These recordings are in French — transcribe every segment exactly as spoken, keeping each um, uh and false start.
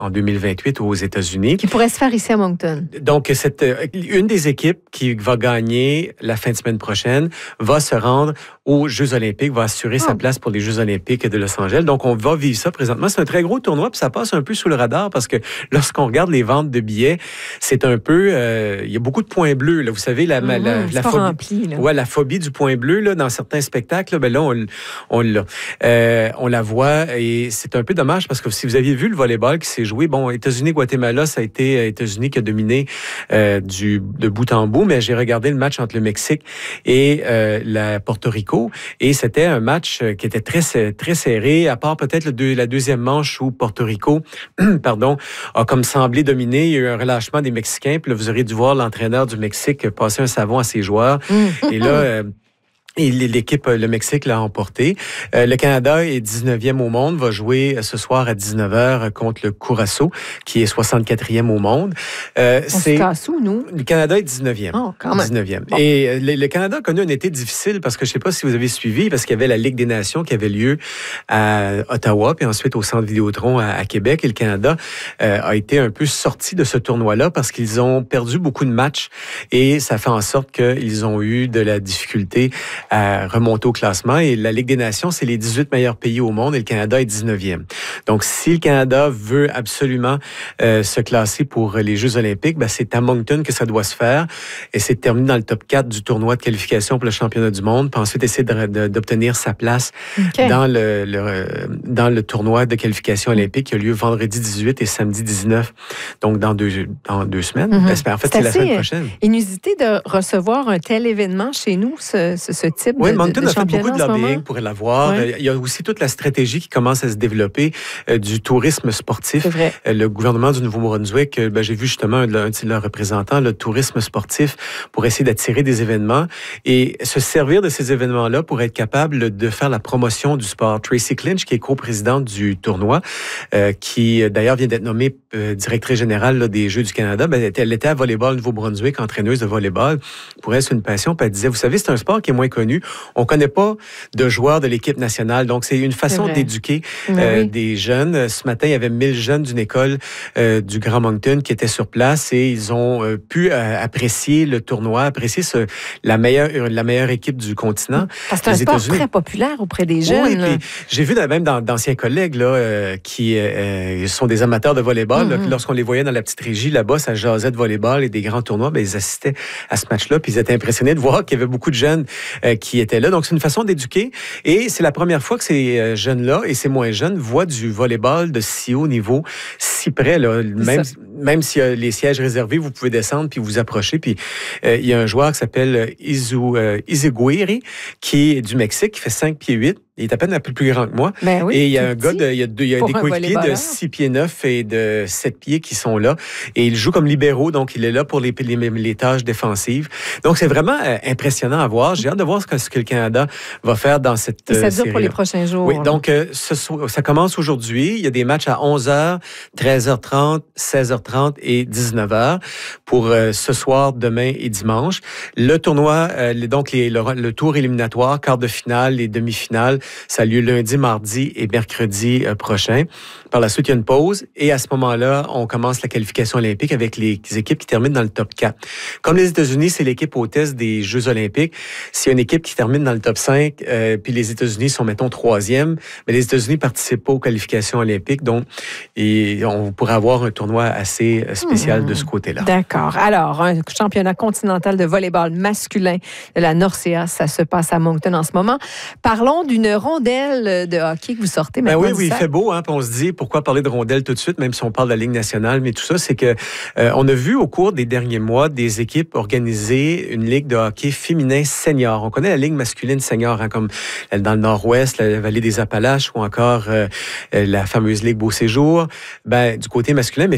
en deux mille vingt-huit aux États-Unis. Qui pourrait se faire ici à Moncton. Donc, cette, une des équipes qui va gagner la fin de semaine prochaine va se rendre aux Jeux olympiques, va assurer oh. sa place pour les Jeux olympiques de Los Angeles. Donc, on va vivre ça présentement. C'est un très gros tournoi, puis ça passe un peu sous le radar parce que lorsqu'on regarde les ventes de billets, c'est un peu... Euh, il y a beaucoup de points bleus. Là. Vous savez, la, mm-hmm, la, la, phobie, rempli, là. Ouais, la phobie du point bleu là, dans certains spectacles, là, ben là, on, on l'a. Euh, on la voit et c'est un peu dommage parce que si vous aviez vu le volleyball qui s'est joué, bon, États-Unis-Guatemala, ça a été États-Unis qui a dominé euh, du, de bout en bout, mais j'ai regardé le match entre le Mexique et euh, la Porto Rico et c'était un match qui était très, très serré, à part peut-être le deux, la deuxième manche où Porto Rico pardon, a comme semblé dominer. Il y a eu un relâchement des Mexicains, puis là, vous aurez dû voir l'entraîneur du Mexique passer un savon à ses joueurs. Et là... Euh, Et l'équipe, le Mexique l'a emporté. Euh, le Canada est dix-neuvième au monde, va jouer ce soir à dix-neuf heures contre le Curaçao, qui est soixante-quatrième au monde. Euh, On c'est... se casse où, nous? Le Canada est dix-neuvième. Oh, quand même. dix-neuvième. Bon. Et le, le Canada a connu un été difficile parce que je ne sais pas si vous avez suivi, parce qu'il y avait la Ligue des Nations qui avait lieu à Ottawa, puis ensuite au Centre Vidéotron à, à Québec. Et le Canada euh, a été un peu sorti de ce tournoi-là parce qu'ils ont perdu beaucoup de matchs et ça fait en sorte qu'ils ont eu de la difficulté à remonter au classement. Et la Ligue des Nations, c'est les dix-huit meilleurs pays au monde et le Canada est dix-neuvième. Donc, si le Canada veut absolument euh, se classer pour les Jeux olympiques, ben, c'est à Moncton que ça doit se faire. Et c'est de terminer dans le top quatre du tournoi de qualification pour le championnat du monde, puis ensuite essayer de, de, d'obtenir sa place okay. dans, le, le, dans le tournoi de qualification olympique qui a lieu vendredi dix-huit et samedi dix-neuf, donc dans deux, dans deux semaines. Mm-hmm. En fait, c'est, c'est la semaine prochaine. Inusité de recevoir un tel événement chez nous, ce, ce, ce type oui, de, Moncton de, de a fait beaucoup de lobbying pour l'avoir. Ouais. Il y a aussi toute la stratégie qui commence à se développer euh, du tourisme sportif. Euh, le gouvernement du Nouveau-Brunswick, euh, ben, j'ai vu justement un, un de leurs représentants, le tourisme sportif, pour essayer d'attirer des événements et se servir de ces événements-là pour être capable de faire la promotion du sport. Tracy Clinch, qui est coprésidente du tournoi, euh, qui d'ailleurs vient d'être nommée euh, directrice générale là, des Jeux du Canada, ben, elle était à volleyball Nouveau-Brunswick, entraîneuse de volleyball. Pour elle, c'est une passion. Puis elle disait, vous savez, c'est un sport qui est moins connu. On connaît pas de joueurs de l'équipe nationale. Donc, c'est une façon c'est d'éduquer euh, oui. des jeunes. Ce matin, il y avait mille jeunes d'une école euh, du Grand Moncton qui étaient sur place et ils ont euh, pu euh, apprécier le tournoi, apprécier ce, la, meilleure, la meilleure équipe du continent. Parce que c'est un sport États-Unis. Très populaire auprès des jeunes. Oui, puis j'ai vu même dans, d'anciens collègues là, euh, qui euh, sont des amateurs de volleyball. Mm-hmm. Là, lorsqu'on les voyait dans la petite régie là-bas, ça jasait de volleyball et des grands tournois, ben, ils assistaient à ce match-là puis ils étaient impressionnés de voir qu'il y avait beaucoup de jeunes euh, qui étaient là. Donc, c'est une façon d'éduquer. Et c'est la première fois que ces jeunes-là et ces moins jeunes voient du volleyball de si haut niveau, si près. Là. Même, même s'il y a les sièges réservés, vous pouvez descendre puis vous approcher. Puis euh, il y a un joueur qui s'appelle Izu, euh, Iziguiri, qui est du Mexique, qui fait cinq pieds huit. Il est à peine un peu plus grand que moi. Ben oui, et il y a un gars, de, il y a, deux, il y a des coéquipiers de hein? six pieds neuf et de sept pieds qui sont là. Et il joue comme libéraux, donc il est là pour les, les, les tâches défensives. Donc c'est vraiment euh, impressionnant à voir. J'ai hâte de voir ce que, ce que le Canada va faire dans cette et ça dure série-là. Pour les prochains jours. Oui, donc euh, ce, ça commence aujourd'hui. Il y a des matchs à onze heures, treize heures trente, seize heures trente et dix-neuf heures pour euh, ce soir, demain et dimanche. Le tournoi, euh, donc les, le, le tour éliminatoire, quart de finale et demi-finale, ça a lieu lundi, mardi et mercredi euh, prochain. Par la suite, il y a une pause et à ce moment-là, on commence la qualification olympique avec les équipes qui terminent dans le top quatre. Comme les États-Unis, c'est l'équipe hôtesse des Jeux olympiques. S'il y a une équipe qui termine dans le top cinq, euh, puis les États-Unis sont, mettons, troisième, mais les États-Unis ne participent pas aux qualifications olympiques, donc et on pourrait avoir un tournoi assez spécial mmh. de ce côté-là. D'accord. Alors, un championnat continental de volleyball masculin de la Norcea, ça se passe à Moncton en ce moment. Parlons d'une rondelle de hockey que vous sortez maintenant. Ben oui, oui, il fait beau, hein, puis on se dit, pourquoi parler de rondelle tout de suite, même si on parle de la Ligue nationale, mais tout ça, c'est que euh, on a vu au cours des derniers mois des équipes organiser une ligue de hockey féminin senior. On connaît la ligue masculine senior, hein, comme dans le Nord-Ouest, la vallée des Appalaches ou encore euh, la fameuse ligue Beau Séjour. Ben, du côté masculin, mais féminin,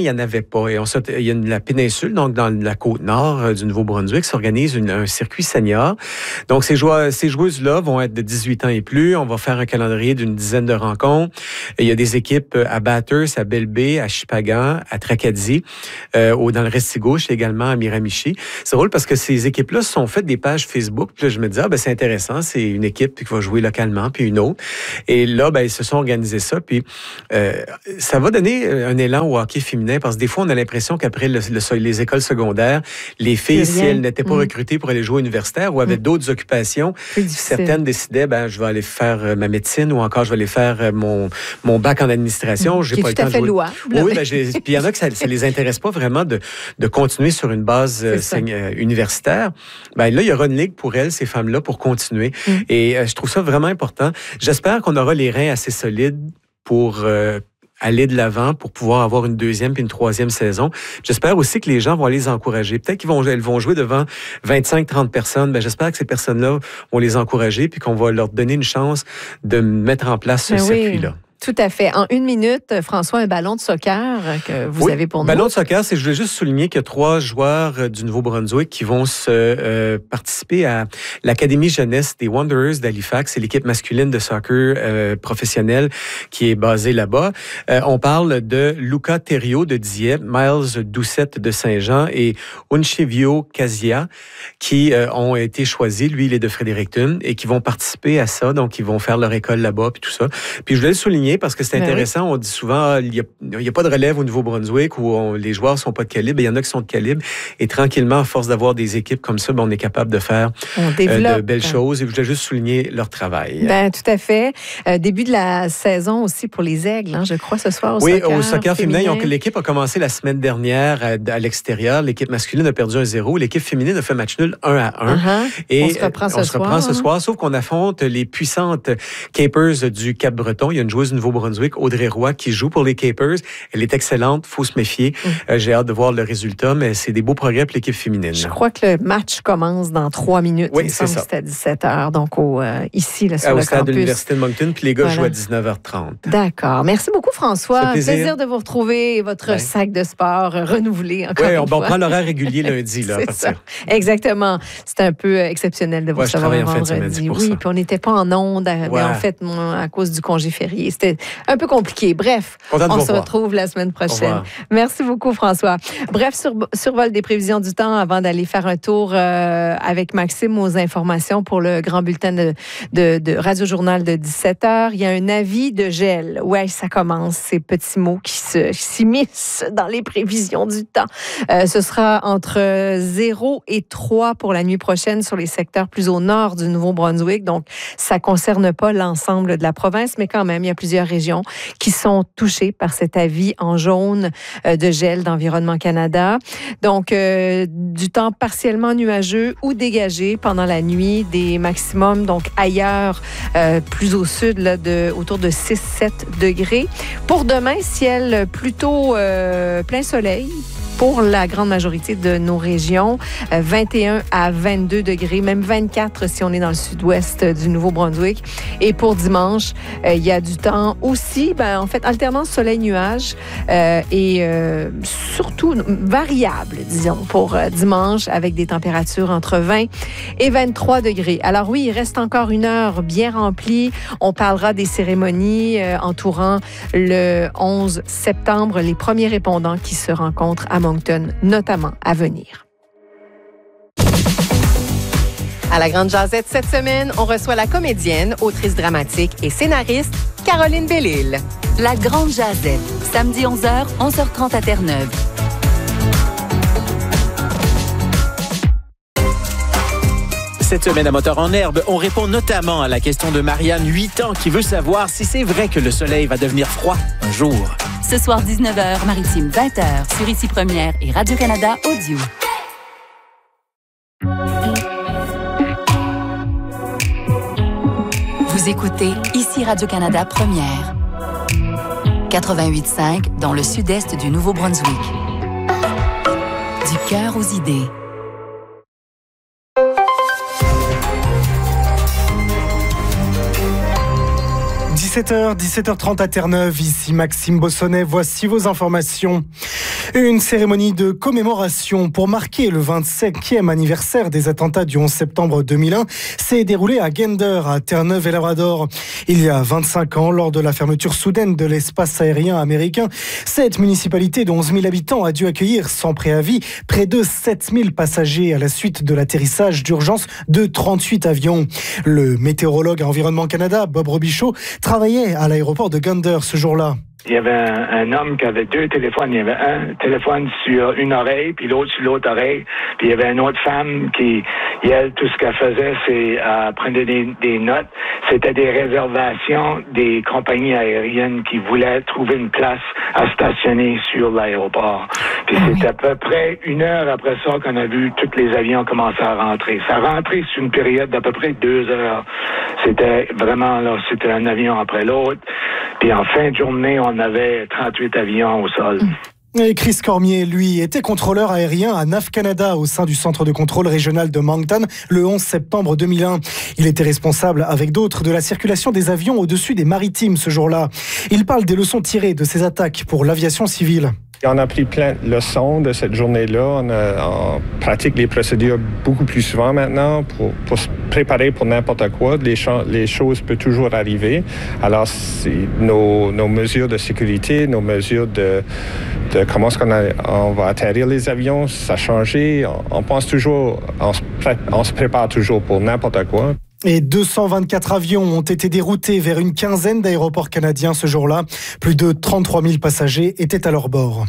il n'y en avait pas. Et on, il y a une, la péninsule, donc dans la côte nord euh, du Nouveau-Brunswick, s'organise une, un circuit senior. Donc, ces, joueurs, ces joueuses-là vont être de dix-huit ans et plus. On va faire un calendrier d'une dizaine de rencontres. Et il y a des équipes à Bathurst, à Belle Bay, à Shippagan, à Tracadie, euh, au, dans le Restigouche, également à Miramichi. C'est drôle parce que ces équipes-là se sont faites des pages Facebook. Puis là, je me disais, ah, ben, c'est intéressant. C'est une équipe qui va jouer localement, puis une autre. Et là, ben, ils se sont organisés ça. Puis euh, ça va donner un élan au hockey féminin parce que des fois, on a l'impression qu'après le, le, les écoles secondaires, les filles, si elles n'étaient pas mmh. recrutées pour aller jouer universitaire ou avaient mmh. d'autres occupations, certaines décidaient, ben, je vais aller faire ma médecine ou encore je vais aller faire mon, mon bac en administration. Mmh. J'ai Qui pas est le tout temps à fait de jouer. louable. Oui, ben, j'ai, puis il y en a que ça, ça les intéresse pas vraiment de, de continuer sur une base euh, universitaire. Ben, là, il y aura une ligue pour elles, ces femmes-là, pour continuer. Mmh. Et euh, je trouve ça vraiment important. J'espère qu'on aura les reins assez solides pour euh, aller de l'avant, pour pouvoir avoir une deuxième puis une troisième saison. J'espère aussi que les gens vont aller les encourager. Peut-être qu'ils vont, elles vont jouer devant vingt-cinq trente personnes. Ben, j'espère que ces personnes-là vont les encourager puis qu'on va leur donner une chance de mettre en place ce Mais circuit-là. Oui. Tout à fait. En une minute, François, un ballon de soccer que vous oui, avez pour nous. Ballon de soccer, c'est je voulais juste souligner qu'il y a trois joueurs du Nouveau-Brunswick qui vont se euh, participer à l'Académie jeunesse des Wanderers d'Halifax. C'est l'équipe masculine de soccer euh, professionnelle qui est basée là-bas. Euh, on parle de Luca Thériault de Dieppe, Miles Doucette de Saint-Jean et Unchevio Casia qui euh, ont été choisis. Lui, il est de Fredericton et qui vont participer à ça. Donc, ils vont faire leur école là-bas puis tout ça. Puis je voulais le souligner parce que c'est intéressant. Oui. On dit souvent il n'y a, a pas de relève au Nouveau-Brunswick où on, les joueurs ne sont pas de calibre. Il y en a qui sont de calibre. Et tranquillement, à force d'avoir des équipes comme ça, ben, on est capable de faire euh, de belles choses. Et je voulais juste souligner leur travail. Ben, tout à fait. Euh, début de la saison aussi pour les Aigles, hein, je crois, ce soir au oui, soccer. Oui, au soccer féminin. féminin. Donc, l'équipe a commencé la semaine dernière à, à l'extérieur. L'équipe masculine a perdu un zéro. L'équipe féminine a fait match nul un à un. Uh-huh. Et on se reprend ce on soir. se reprend ce soir, sauf qu'on affronte les puissantes Capers du Cap-Breton. Il y a une joueuse du Nouveau-Brunswick, Audrey Roy, qui joue pour les Capers. Elle est excellente, il faut se méfier. Mm. Euh, j'ai hâte de voir le résultat, mais c'est des beaux progrès pour l'équipe féminine. Je crois que le match commence dans trois minutes. Oui, c'est ça. C'est à dix-sept heures, donc au, euh, ici, là, sur euh, le au stade campus. de l'Université de Moncton, puis les gars voilà. jouent à dix-neuf heures trente. D'accord. Merci beaucoup, François. Plaisir. plaisir de vous retrouver, votre ouais. sac de sport renouvelé encore ouais, une on, fois. on prend l'horaire régulier lundi, là, à partir. Ça. Exactement. C'est un peu exceptionnel de vous ouais, recevoir un vendredi. Oui, ça. Puis on n'était pas en onde, ouais. mais en fait, moi, à cause du congé férié. C'était un peu compliqué. Bref, Content on se voir. retrouve la semaine prochaine. Merci beaucoup, François. Bref, sur, survol des prévisions du temps avant d'aller faire un tour euh, avec Maxime aux informations pour le grand bulletin de, de, de Radio Journal de dix-sept heures. Il y a un avis de gel. Ouais, ça commence, ces petits mots qui se, s'immiscent dans les prévisions du temps. Euh, ce sera entre zéro et trois pour la nuit prochaine sur les secteurs plus au nord du Nouveau-Brunswick. Donc, ça ne concerne pas l'ensemble de la province, mais quand même, il y a plusieurs régions qui sont touchées par cet avis en jaune euh, de gel d'Environnement Canada. Donc, euh, du temps partiellement nuageux ou dégagé pendant la nuit, des maximums, donc ailleurs, euh, plus au sud, là, de, autour de six à sept degrés. Pour demain, ciel plutôt euh, plein soleil. Pour la grande majorité de nos régions, vingt et un à vingt-deux degrés, même vingt-quatre si on est dans le sud-ouest du Nouveau-Brunswick. Et pour dimanche, euh, il y a du temps aussi, ben, en fait, alternance soleil-nuage euh, et euh, surtout variable, disons, pour euh, dimanche, avec des températures entre vingt et vingt-trois degrés. Alors oui, il reste encore une heure bien remplie. On parlera des cérémonies euh, entourant le onze septembre, les premiers répondants qui se rencontrent à Moncton, notamment à venir. À la Grande Jazette cette semaine, on reçoit la comédienne, autrice dramatique et scénariste Caroline Bellil. La Grande Jazette, samedi onze heures, onze heures trente à Terre-Neuve. Cette semaine à Moteur en herbe, on répond notamment à la question de Marianne, huit ans, qui veut savoir si c'est vrai que le soleil va devenir froid un jour. Ce soir, dix-neuf heures, Maritime, vingt heures, sur Ici Première et Radio-Canada Audio. Vous écoutez Ici Radio-Canada Première. quatre-vingt-huit virgule cinq dans le sud-est du Nouveau-Brunswick. Du cœur aux idées. dix-sept heures, dix-sept heures trente à Terre-Neuve, ici Maxime Bossonnet, voici vos informations. Une cérémonie de commémoration pour marquer le vingt-cinquième anniversaire des attentats du onze septembre deux mille un s'est déroulée à Gander, à Terre-Neuve et Labrador. Il y a vingt-cinq ans, lors de la fermeture soudaine de l'espace aérien américain, cette municipalité de onze mille habitants a dû accueillir sans préavis près de sept mille passagers à la suite de l'atterrissage d'urgence de trente-huit avions. Le météorologue à Environnement Canada, Bob Robichaud, travaillait à l'aéroport de Gander ce jour-là. Il y avait un, un homme qui avait deux téléphones. Il y avait un téléphone sur une oreille, puis l'autre sur l'autre oreille. Puis il y avait une autre femme qui, elle, tout ce qu'elle faisait, c'est euh, prendre des, des notes. C'était des réservations des compagnies aériennes qui voulaient trouver une place à stationner sur l'aéroport. Puis ah c'est oui. à peu près une heure après ça qu'on a vu tous les avions commencer à rentrer. Ça rentrait sur une période d'à peu près deux heures. C'était vraiment, là, c'était un avion après l'autre. Puis en fin de journée, on avait trente-huit avions au sol. Et Chris Cormier, lui, était contrôleur aérien à N A V Canada au sein du centre de contrôle régional de Moncton le onze septembre deux mille un. Il était responsable, avec d'autres, de la circulation des avions au-dessus des maritimes ce jour-là. Il parle des leçons tirées de ces attaques pour l'aviation civile. On a pris plein de leçons de cette journée-là. On, a, on pratique les procédures beaucoup plus souvent maintenant pour, pour se préparer pour n'importe quoi. Les, les choses peuvent toujours arriver. Alors, nos, nos mesures de sécurité, nos mesures de, de comment est-ce qu'on a, on va atterrir les avions, ça a changé. On, on pense toujours, on se, pré, on se prépare toujours pour n'importe quoi. Et deux cent vingt-quatre avions ont été déroutés vers une quinzaine d'aéroports canadiens ce jour-là. Plus de trente-trois mille passagers étaient à leur bord.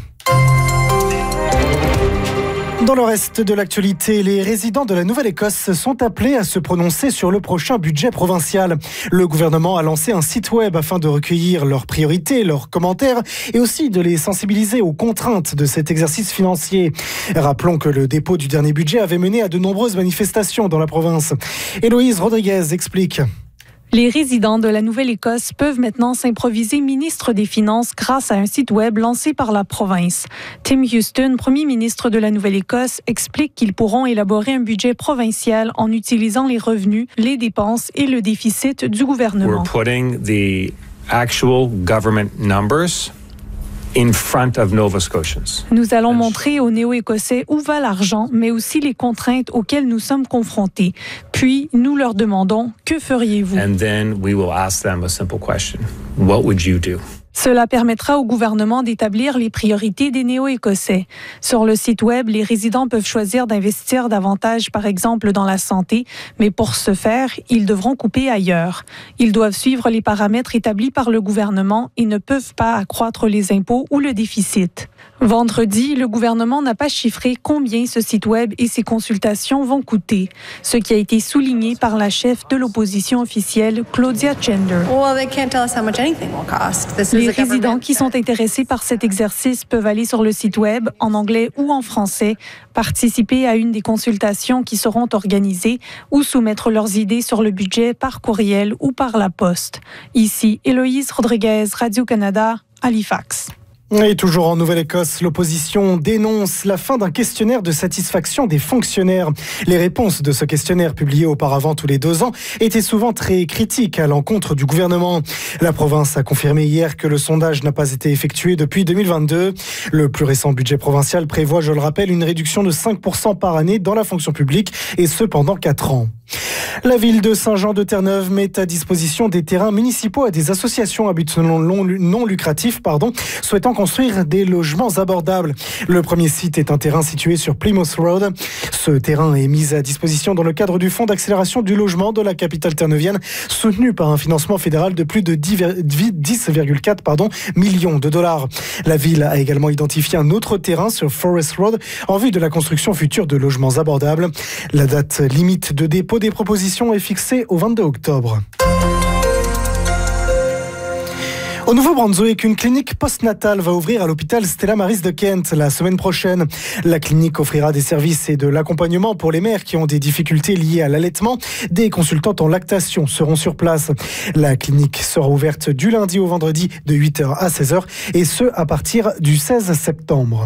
Dans le reste de l'actualité, les résidents de la Nouvelle-Écosse sont appelés à se prononcer sur le prochain budget provincial. Le gouvernement a lancé un site web afin de recueillir leurs priorités, leurs commentaires et aussi de les sensibiliser aux contraintes de cet exercice financier. Rappelons que le dépôt du dernier budget avait mené à de nombreuses manifestations dans la province. Héloïse Rodriguez explique. Les résidents de la Nouvelle-Écosse peuvent maintenant s'improviser ministre des Finances grâce à un site web lancé par la province. Tim Houston, premier ministre de la Nouvelle-Écosse, explique qu'ils pourront élaborer un budget provincial en utilisant les revenus, les dépenses et le déficit du gouvernement. We're putting the actual government numbers in front of Nova Scotians. Nous allons montrer aux Néo-Écossais où va l'argent, mais aussi les contraintes auxquelles nous sommes confrontés. Puis, nous leur demandons, que feriez-vous? And then we will ask them a simple question. What would you do? Cela permettra au gouvernement d'établir les priorités des Néo-Écossais. Sur le site web, les résidents peuvent choisir d'investir davantage, par exemple, dans la santé, mais pour ce faire, ils devront couper ailleurs. Ils doivent suivre les paramètres établis par le gouvernement et ne peuvent pas accroître les impôts ou le déficit. Vendredi, le gouvernement n'a pas chiffré combien ce site web et ses consultations vont coûter, ce qui a été souligné par la chef de l'opposition officielle, Claudia Chender. Les résidents qui sont intéressés par cet exercice peuvent aller sur le site web, en anglais ou en français, participer à une des consultations qui seront organisées ou soumettre leurs idées sur le budget par courriel ou par la poste. Ici, Héloïse Rodriguez, Radio-Canada, Halifax. Et toujours en Nouvelle-Écosse, l'opposition dénonce la fin d'un questionnaire de satisfaction des fonctionnaires. Les réponses de ce questionnaire, publié auparavant tous les deux ans, étaient souvent très critiques à l'encontre du gouvernement. La province a confirmé hier que le sondage n'a pas été effectué depuis deux mille vingt-deux. Le plus récent budget provincial prévoit, je le rappelle, une réduction de cinq pour cent par année dans la fonction publique, et ce pendant quatre ans. La ville de Saint-Jean-de-Terre-Neuve met à disposition des terrains municipaux à des associations à but non lucratif, pardon, souhaitant construire des logements abordables. Le premier site est un terrain situé sur Plymouth Road. Ce terrain est mis à disposition dans le cadre du Fonds d'accélération du logement de la capitale terneuvienne, soutenu par un financement fédéral de plus de dix virgule quatre millions de dollars. La ville a également identifié un autre terrain sur Forest Road en vue de la construction future de logements abordables. La date limite de dépôt des propositions est fixée au vingt-deux octobre. Au Nouveau-Brunswick, une clinique postnatale va ouvrir à l'hôpital Stella Maris de Kent la semaine prochaine. La clinique offrira des services et de l'accompagnement pour les mères qui ont des difficultés liées à l'allaitement. Des consultantes en lactation seront sur place. La clinique sera ouverte du lundi au vendredi de huit heures à seize heures et ce à partir du seize septembre.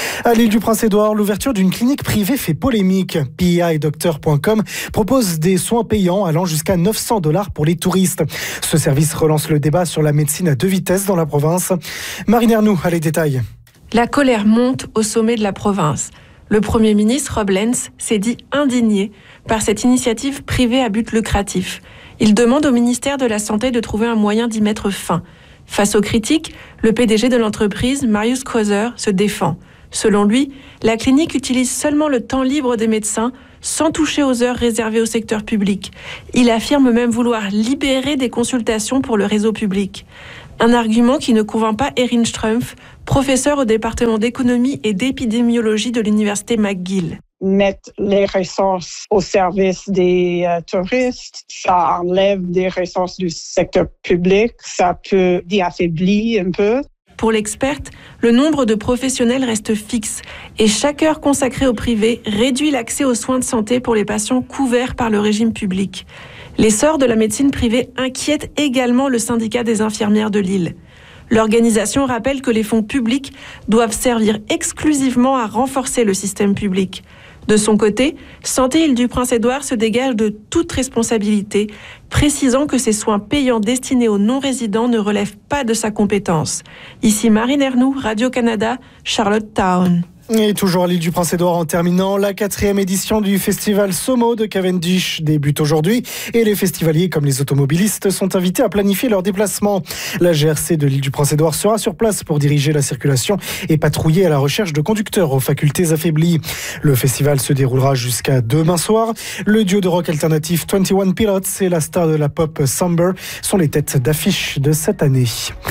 À l'île du Prince-Édouard, l'ouverture d'une clinique privée fait polémique. P I doctor point com propose des soins payants allant jusqu'à neuf cents dollars pour les touristes. Ce service relance le débat sur la médecine à deux vitesses dans la province. Marine Ernoux a les détails. La colère monte au sommet de la province. Le Premier ministre Rob Lenz s'est dit indigné par cette initiative privée à but lucratif. Il demande au ministère de la Santé de trouver un moyen d'y mettre fin. Face aux critiques, le P D G de l'entreprise, Marius Kreuzer, se défend. Selon lui, la clinique utilise seulement le temps libre des médecins sans toucher aux heures réservées au secteur public. Il affirme même vouloir libérer des consultations pour le réseau public. Un argument qui ne convainc pas Erin Strumpf, professeur au département d'économie et d'épidémiologie de l'université McGill. Mettre les ressources au service des euh, touristes, ça enlève des ressources du secteur public, ça peut affaiblir un peu. Pour l'experte, le nombre de professionnels reste fixe et chaque heure consacrée au privé réduit l'accès aux soins de santé pour les patients couverts par le régime public. L'essor de la médecine privée inquiète également le syndicat des infirmières de l'île. L'organisation rappelle que les fonds publics doivent servir exclusivement à renforcer le système public. De son côté, Santé Île-du-Prince-Édouard se dégage de toute responsabilité, précisant que ces soins payants destinés aux non-résidents ne relèvent pas de sa compétence. Ici Marine Ernoux, Radio-Canada, Charlottetown. Et toujours à l'île du Prince-Édouard en terminant, la quatrième édition du festival Somo de Cavendish débute aujourd'hui et les festivaliers comme les automobilistes sont invités à planifier leur déplacement. La G R C de l'île du Prince-Édouard sera sur place pour diriger la circulation et patrouiller à la recherche de conducteurs aux facultés affaiblies. Le festival se déroulera jusqu'à demain soir. Le duo de rock alternatif vingt et un Pilots et la star de la pop Somber sont les têtes d'affiche de cette année.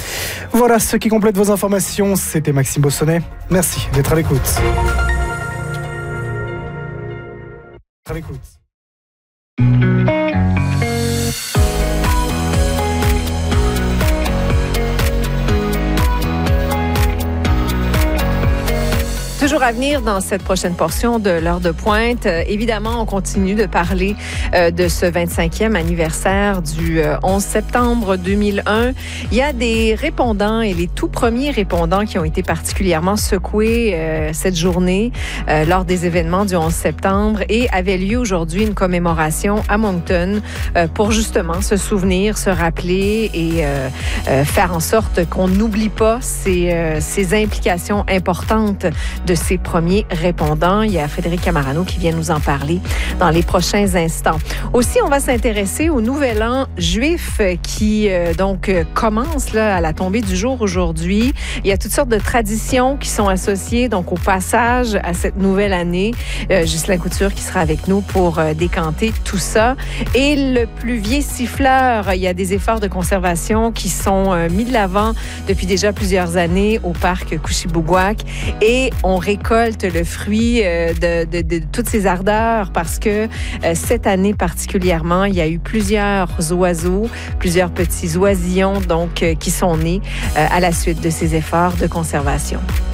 Voilà ce qui complète vos informations. C'était Maxime Bossonnet. Merci d'être à l'écoute. À l'écoute. Toujours à venir dans cette prochaine portion de l'heure de pointe. Euh, évidemment, on continue de parler euh, de ce vingt-cinquième anniversaire du euh, onze septembre deux mille un. Il y a des répondants et les tout premiers répondants qui ont été particulièrement secoués euh, cette journée euh, lors des événements du onze septembre et avait lieu aujourd'hui une commémoration à Moncton euh, pour justement se souvenir, se rappeler et euh, euh, faire en sorte qu'on n'oublie pas ces, euh, ces implications importantes de ces premiers répondants. Il y a Frédéric Camarano qui vient nous en parler dans les prochains instants. Aussi, on va s'intéresser au Nouvel An juif qui euh, donc euh, commence là, à la tombée du jour aujourd'hui. Il y a toutes sortes de traditions qui sont associées donc au passage à cette nouvelle année. Euh, Ghislain Couture qui sera avec nous pour euh, décanter tout ça. Et le pluvier siffleur, il y a des efforts de conservation qui sont euh, mis de l'avant depuis déjà plusieurs années au parc Couchibougouac et on récolte le fruit euh, de, de, de, de toutes ces ardeurs parce que euh, cette année particulièrement, il y a eu plusieurs oiseaux, plusieurs petits oisillons donc euh, qui sont nés euh, à la suite de ces efforts de conservation.